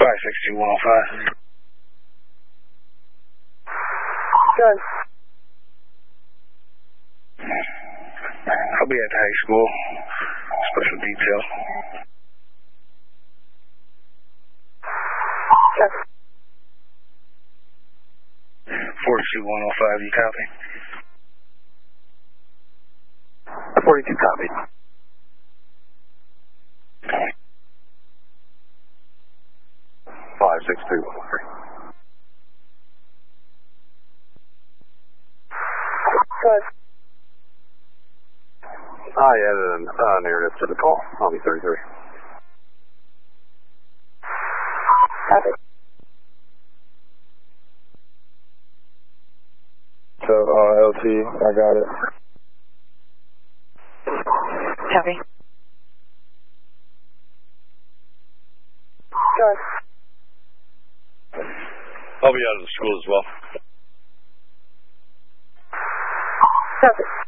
562-105. Good. I'll be at the high school. Special detail. Check. 42105, you copy? 42 copy. Okay. 562-103. Good. I added a narrative to the call. I'll be 33. Copy. So, LT, I got it. Copy. Good. I'll be out of the school as well. Copy.